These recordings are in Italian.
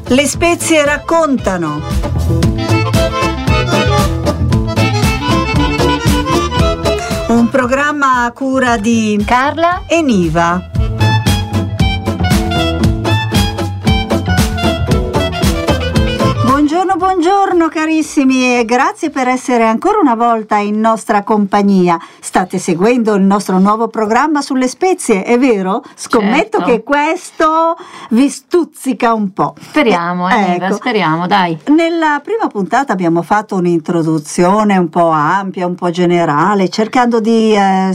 Le spezie raccontano. Un programma a cura di Carla e Niva. Buongiorno carissimi e grazie per essere ancora una volta in nostra compagnia. State seguendo il nostro nuovo programma sulle spezie, è vero? Scommetto che questo vi stuzzica un po'. Speriamo, Eva, speriamo, dai. Nella prima puntata abbiamo fatto un'introduzione un po' ampia, un po' generale, cercando di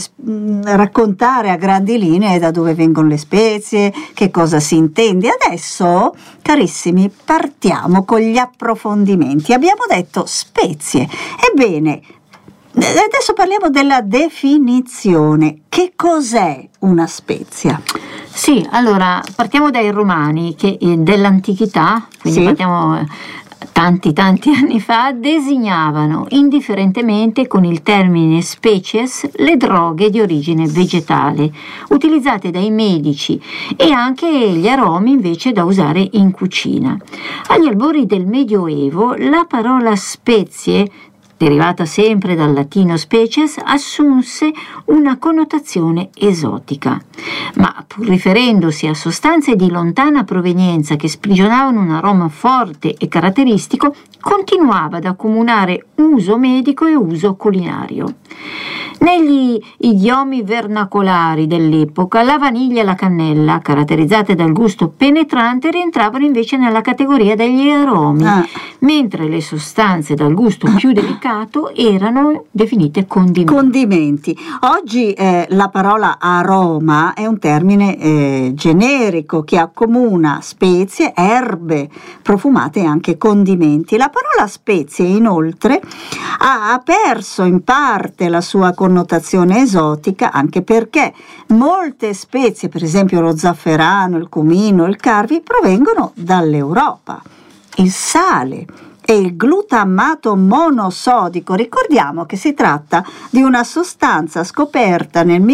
raccontare a grandi linee da dove vengono le spezie, che cosa si intende. Adesso, carissimi, partiamo con gli approfondimenti. Abbiamo detto spezie. Ebbene, adesso parliamo della definizione. Che cos'è una spezia? Sì, allora partiamo dai romani che dell'antichità, quindi sì, partiamo tanti anni fa, designavano indifferentemente con il termine species le droghe di origine vegetale utilizzate dai medici e anche gli aromi invece da usare in cucina. Agli albori del Medioevo la parola spezie, derivata sempre dal latino species, assunse una connotazione esotica, ma pur riferendosi a sostanze di lontana provenienza che sprigionavano un aroma forte e caratteristico, continuava ad accomunare uso medico e uso culinario. Negli idiomi vernacolari dell'epoca, la vaniglia e la cannella, caratterizzate dal gusto penetrante, rientravano invece nella categoria degli aromi, mentre le sostanze dal gusto più delicato erano definite condimenti. Oggi la parola aroma è un termine generico che accomuna spezie, erbe profumate e anche condimenti. La parola spezie, inoltre, ha perso in parte la sua connotazione esotica, anche perché molte spezie, per esempio lo zafferano, il cumino, il carvi, provengono dall'Europa. Il sale e il glutammato monosodico, ricordiamo che si tratta di una sostanza scoperta nel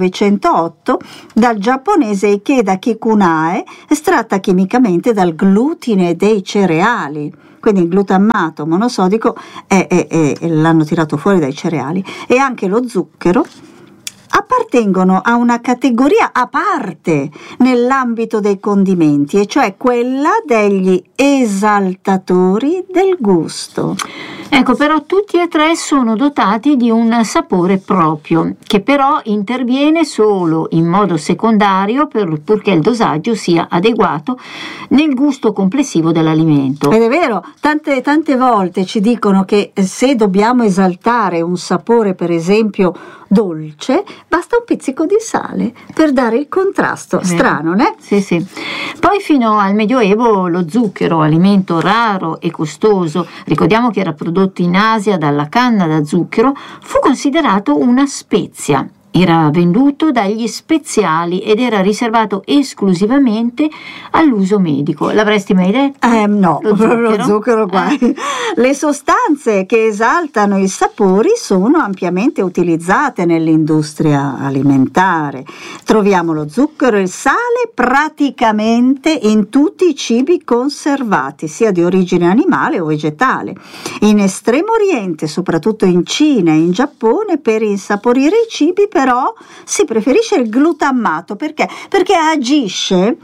1908 dal giapponese Ikeda Kikunae, estratta chimicamente dal glutine dei cereali. Quindi il glutammato monosodico l'hanno tirato fuori dai cereali, e anche lo zucchero appartengono a una categoria a parte nell'ambito dei condimenti, e cioè quella degli esaltatori del gusto. Ecco, però tutti e tre sono dotati di un sapore proprio, che però interviene solo in modo secondario purché il dosaggio sia adeguato nel gusto complessivo dell'alimento. Ed è vero, tante volte ci dicono che se dobbiamo esaltare un sapore, per esempio dolce, basta un pizzico di sale per dare il contrasto. Strano, né? Sì. Poi fino al Medioevo lo zucchero, alimento raro e costoso, ricordiamo che era prodotto in Asia dalla canna da zucchero, fu considerato una spezia. Era venduto dagli speziali ed era riservato esclusivamente all'uso medico. L'avresti mai detto? No, lo zucchero qua. Le sostanze che esaltano i sapori sono ampiamente utilizzate nell'industria alimentare. Troviamo lo zucchero e il sale praticamente in tutti i cibi conservati, sia di origine animale o vegetale. In Estremo Oriente, soprattutto in Cina e in Giappone, per insaporire i cibi però si preferisce il glutammato. Perché agisce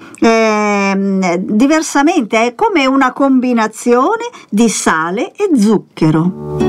diversamente, è come una combinazione di sale e zucchero.